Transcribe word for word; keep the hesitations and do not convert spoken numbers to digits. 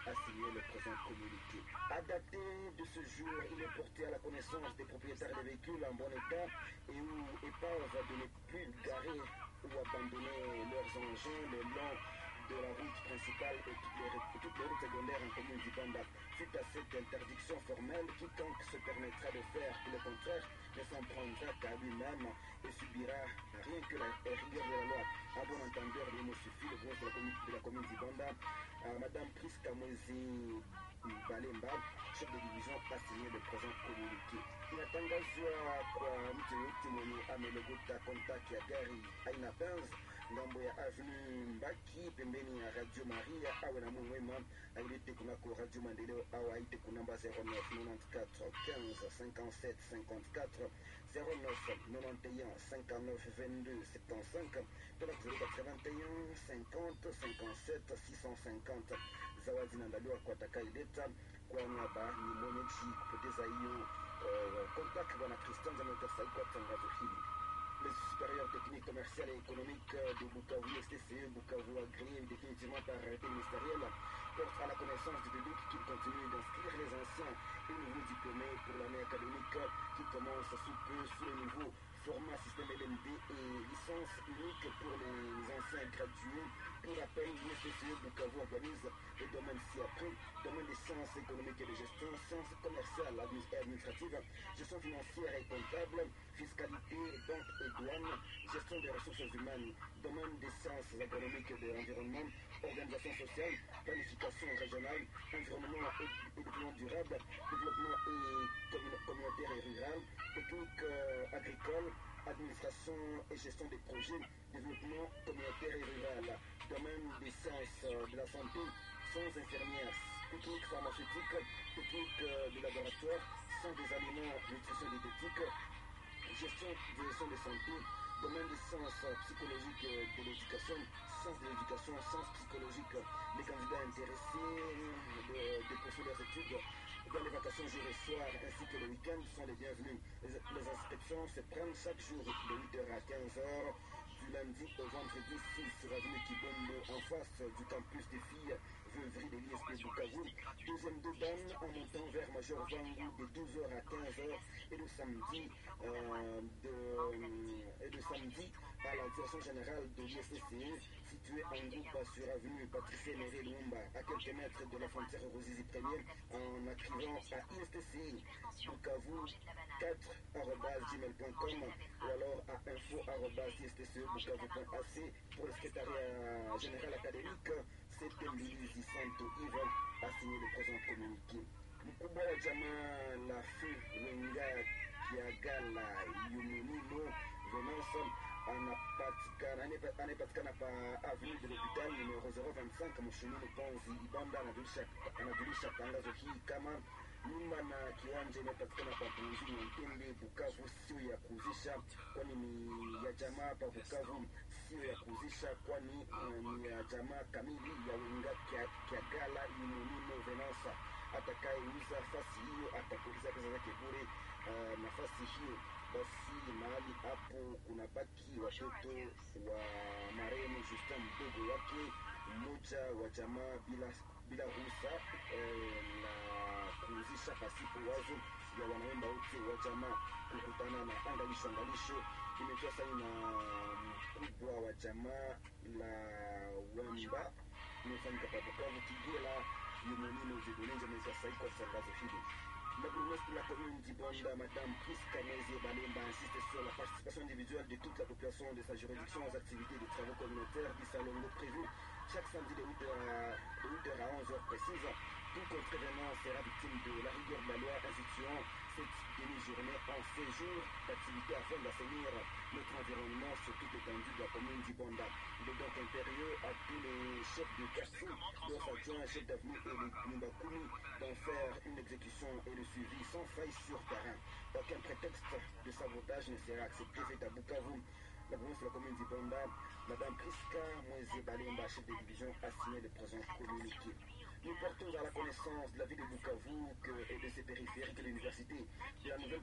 a signé le présent communiqué. À dater de ce jour, il est porté à la connaissance des propriétaires des véhicules en bon état et où épargnent de ne plus garer ou abandonner leurs engins le long de la route principale et toutes les, et toutes les routes secondaires en commune d'Ibanda. Suite à cette interdiction formelle, quiconque se permettra de faire tout le contraire ne s'en prendra qu'à lui-même et subira rien que la rigueur de la loi. À bon entendeur, il me suffit le groupe de la commune, de la commune d'Ibanda, euh, Madame Priska Mwezi Balemba, chef de division, a signé le présent communiqué. Inatangazwa kwa mtu yote mwenye amelogota kontaki ya gari aina Benz ngambo ya avenue Mbaki pembeni ya Radio Maria awe na Mungu wema ailete kunako Radio Maendeleo au aite kunamba zéro neuf quatre-vingt-quatorze quinze cinquante-sept cinquante-quatre zéro neuf quatre-vingt-onze cinquante-neuf vingt-deux soixante-quinze tena zéro quatre-vingt-un cinquante cinquante-sept six cent cinquante. Zawadi inaandaliwa kwa atakaileta kwa niaba ni mwenyeji kupoteza hiyo uh, contact bwana Christian Zamotasai kwa tangazo hili. Les supérieurs techniques, commerciales et économiques de Bukavu, S T C E, Bukavu agréé définitivement par arrêté ministériel, portent à la connaissance du public qu'il continue d'inscrire les anciens et nouveaux diplômés pour l'année académique qui commence sous peu sous le nouveau format système L M D et licence unique pour les anciens gradués. Pour rappel, l'U S T C E Bukavu organise les domaines ci-après, domaine des sciences économiques et de gestion, sciences commerciales et administratives, gestion financière et comptable, fiscalité, banque et douane, gestion des ressources humaines, domaine des sciences agronomiques et de l'environnement, organisation sociale, planification régionale, environnement et, et développement durable, développement et communautaire et rural, technique euh, agricole, administration et gestion des projets, développement communautaire et rural, domaine des sciences euh, de la santé, sciences infirmières, technique pharmaceutique, technique euh, de laboratoire, sciences des aliments, nutrition et diététique, gestion de gestion de santé, domaine des sciences psychologiques de l'éducation, sciences de l'éducation, sciences psychologiques. Les candidats intéressés de, de poursuivre leurs études dans les vacations jour et soir ainsi que le week-end sont les bienvenus. Les, les inscriptions se prennent chaque jour de huit heures à quinze heures, du lundi au vendredi six sur avenue Kibombo en face du campus des filles Veuverie de l'I S P Bukavu. Deuxième déban en montant vers Major Vangu de douze heures à quinze heures et le samedi euh, de, et le samedi à la direction générale de l'I S T C E située en groupe sur avenue Patrice Néré Lumba à quelques mètres de la frontière Rosizi Premier en écrivant à I S T C E Bukavu quatre arobase gmail point com ou alors à info arobase I S T C E Bukavu point A C pour le secrétariat général académique. C'était Luizi Santo Yves a signé le présent communiqué. Mkubwa wa jamaa la Feu Wenga Kiagala Yumunino Venance anapatikana anapatikana pa avenue de l'hôpital numero zéro vingt-cinq Mshimini Ponzi Ibanda anajulisha tangazo hii kama nyumba na kiwanja inapatikana pa Punzi Mtembe Bukavu sio ya kuuzisha, kwani ni ya jamaa pa Bukavu, sio ya kuuzisha, kwani ni ya jamaa kamili ya Wenga Kiagala Yumunino Venance. Atakayeuza nafasi hiyo atakuliza pesa zake bure. Uh, nafasi hiyo basi mahali hapo kuna baki watoto wa marehemu Justin mdogo wake mmoja wa jamaa bila bila ruhusa eh, na kuuzisha pasipo wazo ya wanaomba wote wa jamaa kukutana na angalisho angalisho imetoa saini na mkubwa wa jamaa la Wemba imefanyika pa Bukavu Kigela Yumunino Zidonenje meza saini kwa tangazo hili. La bourgmestre de la commune d'Ibanda, Madame Priska Mwezi Balemba, insiste sur la participation individuelle de toute la population de sa juridiction aux activités de travaux communautaires du salon prévu chaque samedi de huit heures à onze heures précises. Tout contrevenant sera victime de la rigueur de la loi instituant cette demi-journée en séjour d'activité afin d'assainir notre environnement sur toute l'étendue de la commune d'Ibanda. Il est donc impérieux à tous les chefs de quartier, leurs adjoints, chefs d'avenue et les Nimbakuni d'en faire une exécution et le suivi sans faille sur terrain. Aucun prétexte de sabotage ne sera accepté fait à Bukavu. La bourgmestre de la commune d'Ibanda, Madame Priska Mwezi Balemba, chef de division, a signé le présent communiqué. Nous portons à la connaissance de la ville de Bukavu que, et de ses périphériques que l'université de la nouvelle